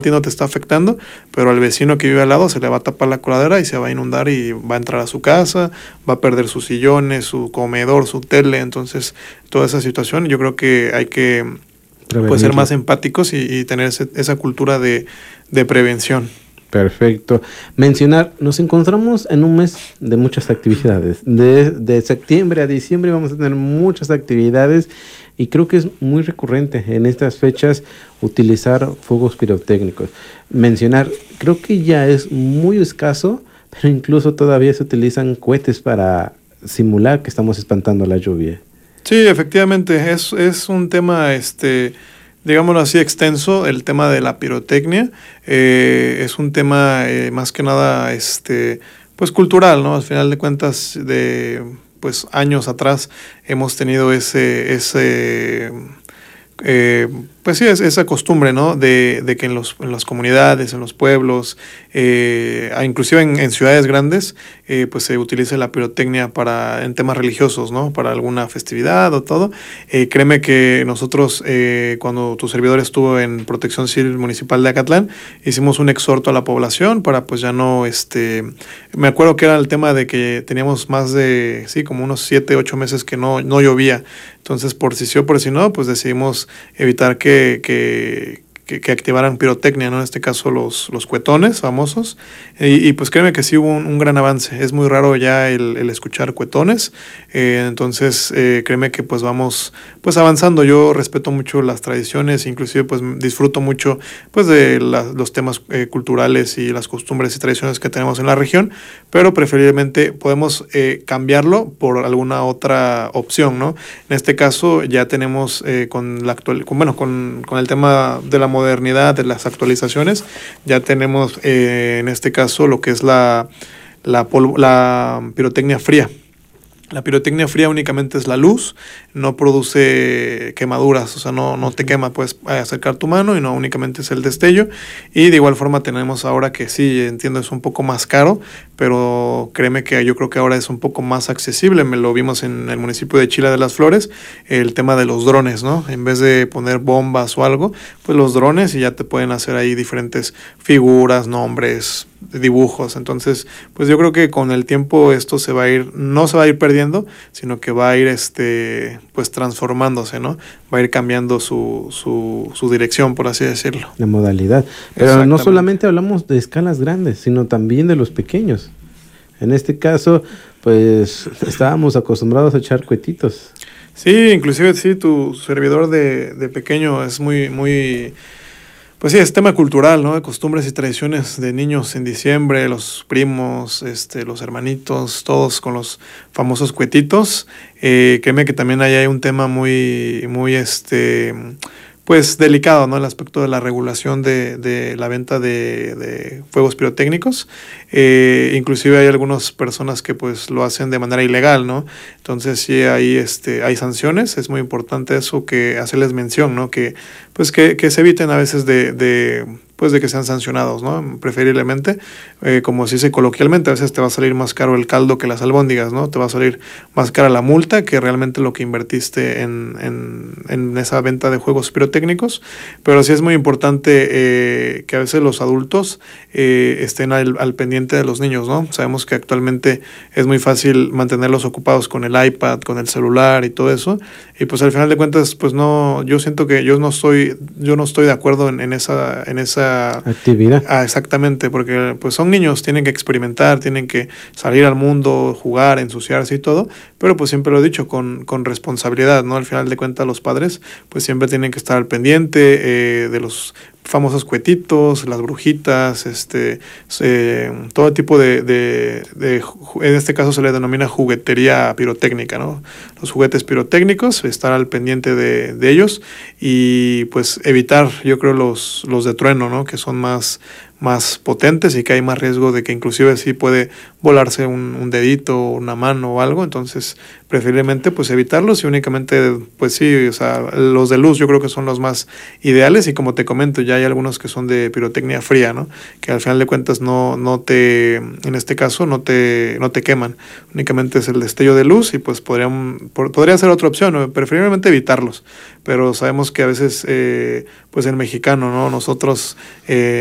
ti no te está afectando, pero al vecino que vive al lado se le va a tapar la coladera y se va a inundar y va a entrar a su casa, va a perder sus sillones, su comedor, su tele. Entonces, toda esa situación yo creo que hay que pues, ser más empáticos y tener esa cultura de prevención. Perfecto. Mencionar, nos encontramos en un mes de muchas actividades. De septiembre a diciembre vamos a tener muchas actividades y creo que es muy recurrente en estas fechas utilizar fuegos pirotécnicos. Mencionar, creo que ya es muy escaso, pero incluso todavía se utilizan cohetes para simular que estamos espantando la lluvia. Sí, efectivamente, es un tema, digámoslo así, extenso, el tema de la pirotecnia. Es un tema más que nada, pues cultural, ¿no? Al final de cuentas, pues años atrás hemos tenido pues sí, esa costumbre, ¿no? De que en las comunidades, en los pueblos, inclusive en ciudades grandes, pues se utilice la pirotecnia en temas religiosos, ¿no? Para alguna festividad o todo. Créeme que nosotros, cuando tu servidor estuvo en Protección Civil Municipal de Acatlán, hicimos un exhorto a la población para pues ya no, me acuerdo que era el tema de que teníamos más de, sí, como unos 7, 8 meses que no llovía. Entonces, por si sí o por si no, pues decidimos evitar que activaran pirotecnia, ¿no? En este caso los cuetones famosos, y pues créeme que sí hubo un gran avance. Es muy raro ya el escuchar cuetones, entonces créeme que pues vamos pues avanzando. Yo respeto mucho las tradiciones, inclusive pues disfruto mucho pues de los temas culturales y las costumbres y tradiciones que tenemos en la región, pero preferiblemente podemos cambiarlo por alguna otra opción, ¿no? En este caso ya tenemos con el tema de la modernidad, de las actualizaciones, ya tenemos en este caso lo que es la pirotecnia fría. La pirotecnia fría únicamente es la luz, no produce quemaduras, o sea, no te quema, puedes acercar tu mano y no únicamente es el destello. Y de igual forma tenemos ahora que sí, entiendo, es un poco más caro, pero créeme que yo creo que ahora es un poco más accesible. Me lo vimos en el municipio de Chila de las Flores, el tema de los drones, ¿no? En vez de poner bombas o algo, pues los drones y ya te pueden hacer ahí diferentes figuras, nombres, dibujos. Entonces, pues yo creo que con el tiempo esto no se va a ir perdiendo, sino que va a ir pues transformándose, ¿no? Va a ir cambiando su dirección, por así decirlo. La modalidad. Pero no solamente hablamos de escalas grandes, sino también de los pequeños. En este caso, pues estábamos acostumbrados a echar cuetitos. Sí, inclusive sí, tu servidor de pequeño es muy pues sí, es tema cultural, ¿no? De costumbres y tradiciones de niños en diciembre, los primos, los hermanitos, todos con los famosos cuetitos. Créeme que también ahí hay un tema muy pues delicado, ¿no? El aspecto de la regulación de la venta de fuegos pirotécnicos. Inclusive hay algunas personas que pues lo hacen de manera ilegal, ¿no? Entonces sí hay sanciones. Es muy importante eso, que hacerles mención, ¿no? Que pues que se eviten a veces de que sean sancionados, ¿no? Preferiblemente, como se dice coloquialmente, a veces te va a salir más caro el caldo que las albóndigas, ¿no? Te va a salir más cara la multa que realmente lo que invertiste en esa venta de juegos pirotécnicos. Pero sí es muy importante que a veces los adultos estén al pendiente de los niños, ¿no? Sabemos que actualmente es muy fácil mantenerlos ocupados con el iPad, con el celular y todo eso, y pues al final de cuentas, pues no, yo siento que yo no estoy de acuerdo en esa actividad. Exactamente, porque pues son niños, tienen que experimentar, tienen que salir al mundo, jugar, ensuciarse y todo, pero pues siempre lo he dicho, con responsabilidad, ¿no? Al final de cuentas los padres pues siempre tienen que estar al pendiente de los famosos cuetitos, las brujitas, todo tipo de en este caso se le denomina juguetería pirotécnica, ¿no? Los juguetes pirotécnicos, estar al pendiente de ellos y pues evitar, yo creo, los de trueno, ¿no? Que son más más potentes y que hay más riesgo de que inclusive sí puede volarse un dedito, una mano o algo. Entonces preferiblemente pues evitarlos y únicamente pues sí, o sea, los de luz yo creo que son los más ideales, y como te comento, ya hay algunos que son de pirotecnia fría, ¿no? Que al final de cuentas no te, en este caso no te queman, únicamente es el destello de luz, y pues podría ser otra opción, ¿no? Preferiblemente evitarlos, pero sabemos que a veces pues el mexicano, ¿no? Nosotros